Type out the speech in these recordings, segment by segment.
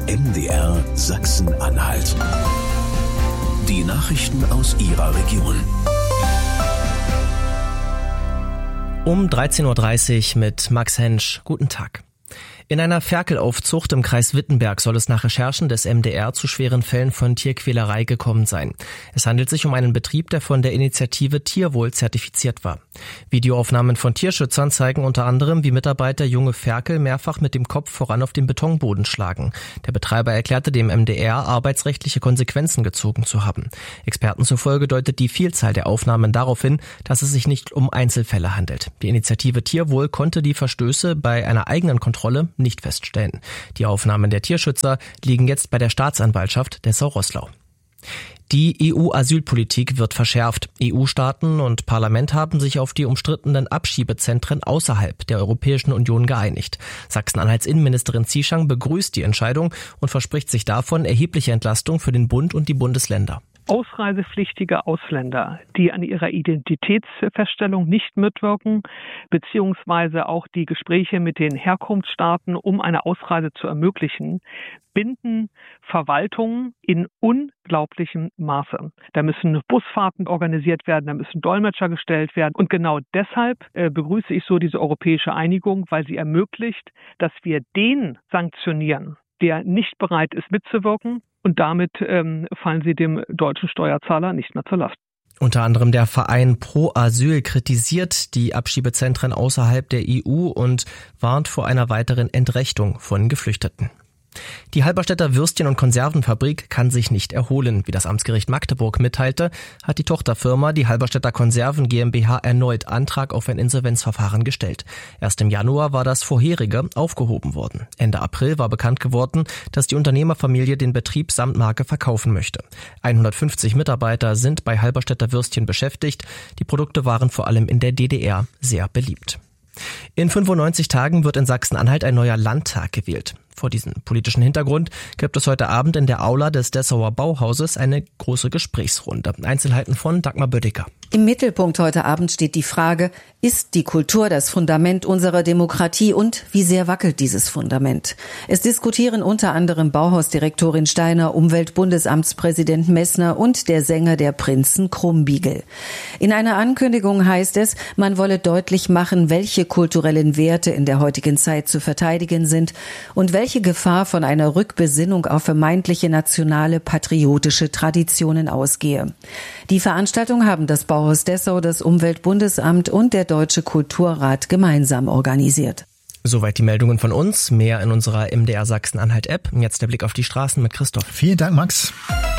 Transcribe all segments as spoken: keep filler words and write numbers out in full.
M D R Sachsen-Anhalt. Die Nachrichten aus Ihrer Region. Um dreizehn Uhr dreißig mit Max Hensch. Guten Tag. In einer Ferkelaufzucht im Kreis Wittenberg soll es nach Recherchen des M D R zu schweren Fällen von Tierquälerei gekommen sein. Es handelt sich um einen Betrieb, der von der Initiative Tierwohl zertifiziert war. Videoaufnahmen von Tierschützern zeigen unter anderem, wie Mitarbeiter junge Ferkel mehrfach mit dem Kopf voran auf den Betonboden schlagen. Der Betreiber erklärte dem M D R, arbeitsrechtliche Konsequenzen gezogen zu haben. Experten zufolge deutet die Vielzahl der Aufnahmen darauf hin, dass es sich nicht um Einzelfälle handelt. Die Initiative Tierwohl konnte die Verstöße bei einer eigenen Kontrolle nicht feststellen. Die Aufnahmen der Tierschützer liegen jetzt bei der Staatsanwaltschaft Dessau-Roßlau. Die E U-Asylpolitik wird verschärft. E U-Staaten und Parlament haben sich auf die umstrittenen Abschiebezentren außerhalb der Europäischen Union geeinigt. Sachsen-Anhalts Innenministerin Zieschang begrüßt die Entscheidung und verspricht sich davon erhebliche Entlastung für den Bund und die Bundesländer. Ausreisepflichtige Ausländer, die an ihrer Identitätsfeststellung nicht mitwirken, beziehungsweise auch die Gespräche mit den Herkunftsstaaten, um eine Ausreise zu ermöglichen, binden Verwaltungen in unglaublichem Maße. Da müssen Busfahrten organisiert werden, da müssen Dolmetscher gestellt werden. Und genau deshalb äh, begrüße ich so diese europäische Einigung, weil sie ermöglicht, dass wir den sanktionieren, der nicht bereit ist mitzuwirken. Und damit ähm, fallen sie dem deutschen Steuerzahler nicht mehr zur Last. Unter anderem der Verein Pro Asyl kritisiert die Abschiebezentren außerhalb der E U und warnt vor einer weiteren Entrechtung von Geflüchteten. Die Halberstädter Würstchen- und Konservenfabrik kann sich nicht erholen. Wie das Amtsgericht Magdeburg mitteilte, hat die Tochterfirma, die Halberstädter Konserven GmbH, erneut Antrag auf ein Insolvenzverfahren gestellt. Erst im Januar war das vorherige aufgehoben worden. Ende April war bekannt geworden, dass die Unternehmerfamilie den Betrieb samt Marke verkaufen möchte. hundertfünfzig Mitarbeiter sind bei Halberstädter Würstchen beschäftigt. Die Produkte waren vor allem in der D D R sehr beliebt. In fünfundneunzig Tagen wird in Sachsen-Anhalt ein neuer Landtag gewählt. Vor diesem politischen Hintergrund gibt es heute Abend in der Aula des Dessauer Bauhauses eine große Gesprächsrunde. Einzelheiten von Dagmar Bödecker. Im Mittelpunkt heute Abend steht die Frage, ist die Kultur das Fundament unserer Demokratie und wie sehr wackelt dieses Fundament? Es diskutieren unter anderem Bauhausdirektorin Steiner, Umweltbundesamtspräsident Messner und der Sänger der Prinzen Krumbiegel. In einer Ankündigung heißt es, man wolle deutlich machen, welche kulturellen Werte in der heutigen Zeit zu verteidigen sind und welche Gefahr von einer Rückbesinnung auf vermeintliche nationale patriotische Traditionen ausgehe. Die Veranstaltung haben das Bauhaus Dessau, das Umweltbundesamt und der Deutsche Kulturrat gemeinsam organisiert. Soweit die Meldungen von uns. Mehr in unserer M D R Sachsen-Anhalt-App. Jetzt der Blick auf die Straßen mit Christoph. Vielen Dank, Max.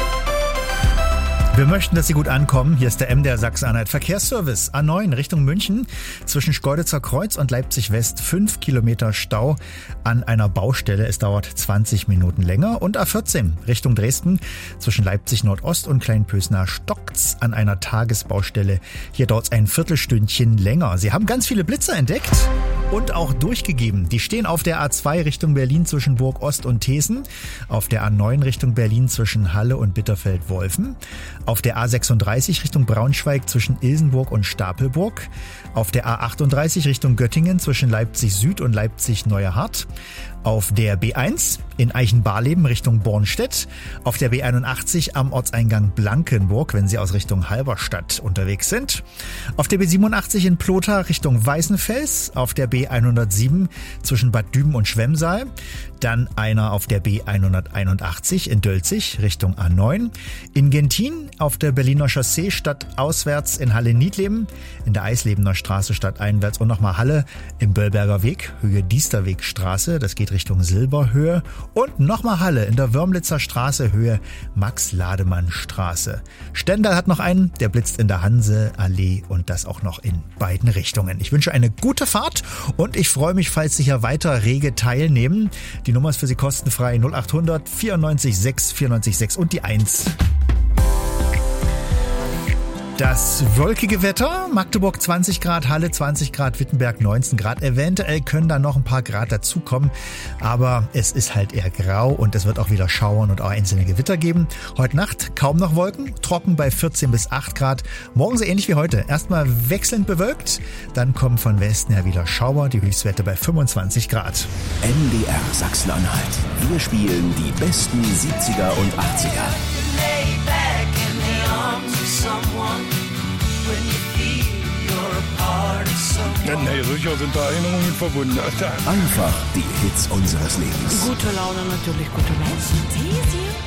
Wir möchten, dass Sie gut ankommen. Hier ist der M D R Sachsen-Anhalt Verkehrsservice. A neun Richtung München zwischen Schkeuditzer Kreuz und Leipzig West. Fünf Kilometer Stau an einer Baustelle. Es dauert zwanzig Minuten länger. Und A vierzehn Richtung Dresden zwischen Leipzig Nordost und Kleinpösner stockt's an einer Tagesbaustelle. Hier dauert's ein Viertelstündchen länger. Sie haben ganz viele Blitzer entdeckt und auch durchgegeben. Die stehen auf der A zwei Richtung Berlin zwischen Burg Ost und Thesen. Auf der A neun Richtung Berlin zwischen Halle und Bitterfeld-Wolfen. Auf der A sechsunddreißig Richtung Braunschweig zwischen Ilsenburg und Stapelburg. Auf der A achtunddreißig Richtung Göttingen zwischen Leipzig Süd und Leipzig Neuerhardt. Auf der B eins in Eichenbarleben Richtung Bornstedt. Auf der B einundachtzig am Ortseingang Blankenburg, wenn Sie aus Richtung Halberstadt unterwegs sind. Auf der B siebenundachtzig in Plotha Richtung Weißenfels. Auf der B hundertsieben zwischen Bad Düben und Schwemmsaal. Dann einer auf der B hunderteinundachtzig in Dölzig Richtung A neun. In Gentin auf der Berliner Chaussee stadtauswärts in Halle-Niedleben. In der Eislebener Straße stadteinwärts und nochmal Halle im Böllberger Weg, Höhe Diesterwegstraße. Das geht Richtung Silberhöhe. Und nochmal Halle in der Wörmlitzer Straße, Höhe Max-Lademann-Straße. Stendal hat noch einen, der blitzt in der Hanse-Allee und das auch noch in beiden Richtungen. Ich wünsche eine gute Fahrt und ich freue mich, falls Sie hier weiter rege teilnehmen. Die Nummer ist für Sie kostenfrei null achthundert vierundneunzig sechs vierundneunzig sechs und die eins. Das wolkige Wetter, Magdeburg zwanzig Grad, Halle zwanzig Grad, Wittenberg neunzehn Grad. Eventuell können da noch ein paar Grad dazukommen, aber es ist halt eher grau und es wird auch wieder schauern und auch einzelne Gewitter geben. Heute Nacht kaum noch Wolken, trocken bei vierzehn bis acht Grad. Morgen so ähnlich wie heute. Erstmal wechselnd bewölkt, dann kommen von Westen her wieder Schauer, die Höchstwerte bei fünfundzwanzig Grad. M D R Sachsen-Anhalt. Wir spielen die besten siebziger und achtziger. Nee, sicher sind da Erinnerungen verbunden. Einfach die Hits unseres Lebens. Gute Laune, natürlich gute Laune.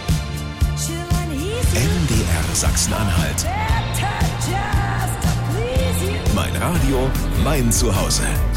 M D R Sachsen-Anhalt. Mein Radio, mein Zuhause.